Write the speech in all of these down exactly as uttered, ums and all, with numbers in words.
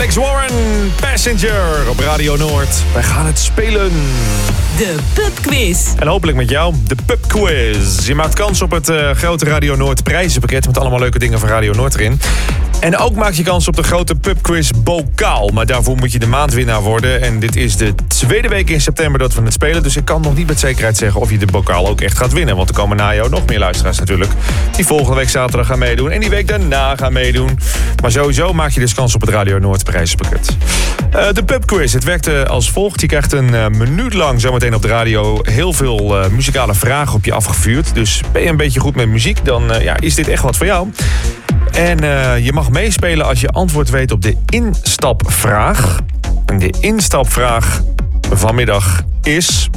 Alex Warren, Passenger op Radio Noord. Wij gaan het spelen. De pubquiz. En hopelijk met jou, de pubquiz. Je maakt kans op het uh, grote Radio Noord prijzenpakket met allemaal leuke dingen van Radio Noord erin. En ook maak je kans op de grote pubquiz bokaal. Maar daarvoor moet je de maandwinnaar worden. En dit is de tweede week in september dat we het spelen. Dus ik kan nog niet met zekerheid zeggen of je de bokaal ook echt gaat winnen. Want er komen na jou nog meer luisteraars natuurlijk. Die volgende week zaterdag gaan meedoen. En die week daarna gaan meedoen. Maar sowieso maak je dus kans op het Radio Noord prijzenpakket. Uh, de pubquiz, het werkt uh, als volgt. Je krijgt een uh, minuut lang zometeen op de radio heel veel uh, muzikale vragen op je afgevuurd. Dus ben je een beetje goed met muziek, dan uh, ja, is dit echt wat voor jou. En uh, je mag meespelen als je antwoord weet op de instapvraag. En de instapvraag vanmiddag is...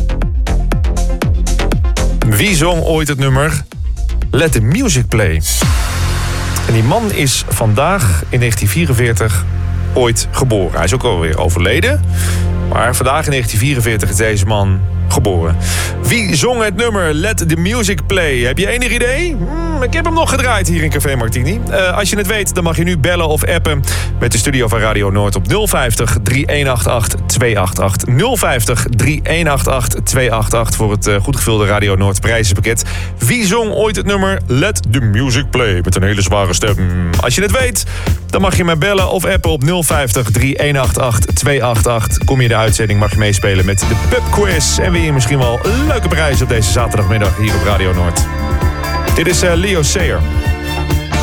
Wie zong ooit het nummer Let the Music Play? En die man is vandaag in negentien vierenveertig ooit geboren. Hij is ook alweer overleden. Maar vandaag in negentien vierenveertig is deze man geboren. Wie zong het nummer Let the Music Play? Heb je enig idee? Hmm, ik heb hem nog gedraaid hier in Café Martini. Uh, als je het weet, dan mag je nu bellen of appen met de studio van Radio Noord op nul vijftig, drie een acht acht, twee acht acht. nul vijftig, drie een acht acht, twee acht acht voor het uh, goed gevulde Radio Noord prijzenpakket. Wie zong ooit het nummer Let the Music Play? Met een hele zware stem. Als je het weet, dan mag je me bellen of appen op nul vijftig, drie een acht acht, twee acht acht. Kom je de uitzending, mag je meespelen met de pubquiz. En win je misschien wel een leuke prijs op deze zaterdagmiddag hier op Radio Noord. Dit is uh, Leo Sayer.